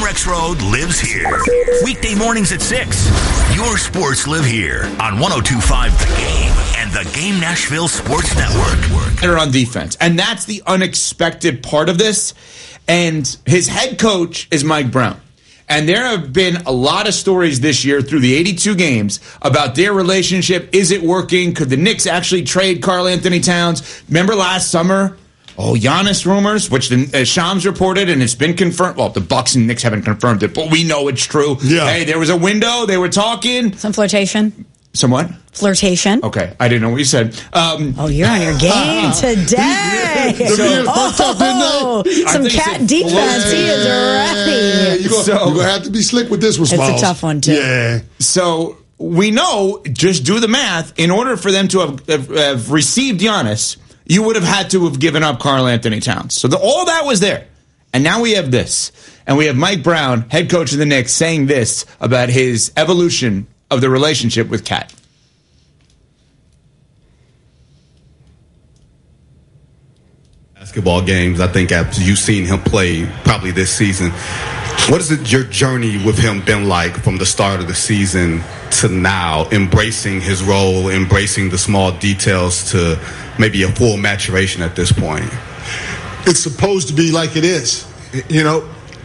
Rex Road lives here. Weekday mornings at 6. Your sports live here on 102.5 The Game and the Game Nashville Sports Network. They're on defense. And that's the unexpected part of this. And his head coach is Mike Brown. And there have been a lot of stories this year through the 82 games about their relationship. Is it working? Could the Knicks actually trade Karl Anthony Towns? Remember last summer? Giannis rumors, which Shams reported, and it's been confirmed. Well, the Bucks and Knicks haven't confirmed it, but we know it's true. Yeah. Hey, there was a window. They were talking. Some flirtation. Somewhat? Flirtation. Okay, I didn't know what you said. You're on your game today. Some cat defense. He is ready. You're going to have to be slick with this one, Smalls. It's a tough one, too. Yeah. So we know, just do the math, in order for them to have received Giannis, you would have had to have given up Karl Anthony Towns. So all that was there. And now we have this. And we have Mike Brown, head coach of the Knicks, saying this about his evolution of the relationship with Cat. Basketball games, I think you've seen him play probably this season. What has your journey with him been like from the start of the season to now, embracing his role, embracing the small details to maybe a full maturation at this point? It's supposed to be like it is. You know,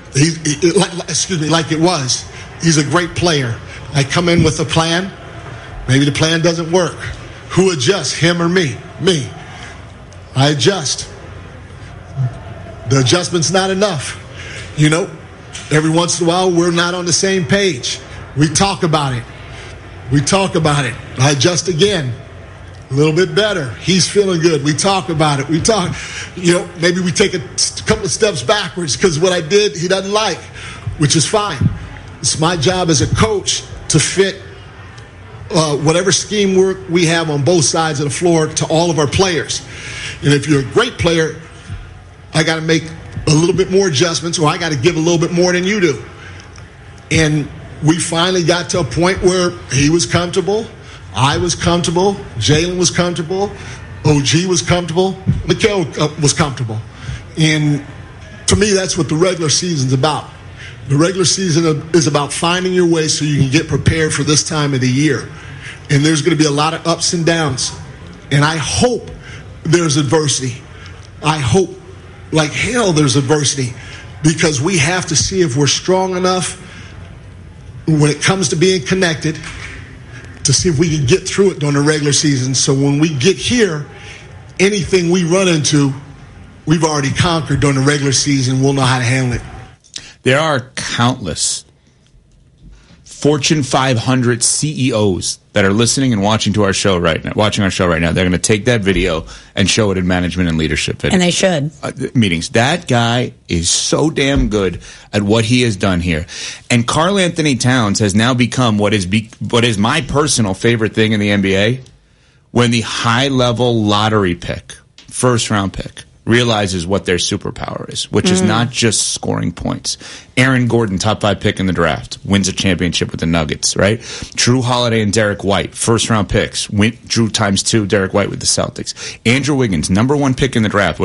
like it was. He's a great player. I come in with a plan. Maybe the plan doesn't work. Who adjusts, him or me? Me. I adjust. The adjustment's not enough. You know, every once in a while, we're not on the same page. We talk about it. I adjust again. A little bit better. He's feeling good. We talk about it. Maybe we take a couple of steps backwards because what I did, he doesn't like, which is fine. It's my job as a coach to fit whatever scheme work we have on both sides of the floor to all of our players. And if you're a great player, I got to make a little bit more adjustments, or I got to give a little bit more than you do. And we finally got to a point where he was comfortable, I was comfortable, Jalen was comfortable, OG was comfortable, Mikal was comfortable. And to me, that's what the regular season's about. The regular season is about finding your way so you can get prepared for this time of the year. And there's going to be a lot of ups and downs. And I hope there's adversity. I hope like hell there's adversity, because we have to see if we're strong enough when it comes to being connected to see if we can get through it during the regular season. So when we get here, anything we run into, we've already conquered during the regular season. We'll know how to handle it. There are countless Fortune 500 CEOs that are listening and watching our show right now. They're going to take that video and show it in management and leadership and they should meetings. That guy is so damn good at what he has done here. And Karl Anthony Towns has now become what is my personal favorite thing in the NBA. When the high-level lottery pick, first-round pick, realizes what their superpower is, which is not just scoring points. Aaron Gordon, top 5 pick in the draft, wins a championship with the Nuggets, right? Drew Holiday and Derek White, first-round picks. Drew ×2, Derek White with the Celtics. Andrew Wiggins, number 1 pick in the draft.